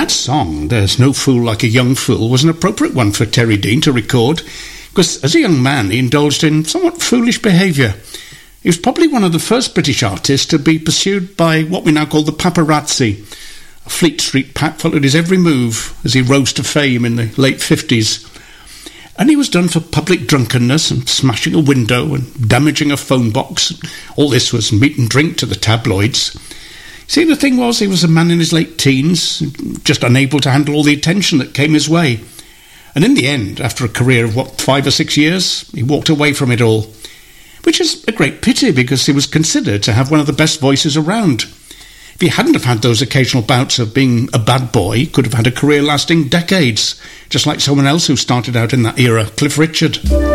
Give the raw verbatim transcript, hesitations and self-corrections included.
That song, There's No Fool Like a Young Fool, was an appropriate one for Terry Dean to record, because as a young man he indulged in somewhat foolish behaviour. He was probably one of the first British artists to be pursued by what we now call the paparazzi. A Fleet Street pack followed his every move as he rose to fame in the late fifties. And he was done for public drunkenness and smashing a window and damaging a phone box. All this was meat and drink to the tabloids. See, the thing was, he was a man in his late teens, just unable to handle all the attention that came his way. And in the end, after a career of, what, five or six years, he walked away from it all. Which is a great pity, because he was considered to have one of the best voices around. If he hadn't have had those occasional bouts of being a bad boy, he could have had a career lasting decades, just like someone else who started out in that era, Cliff Richard.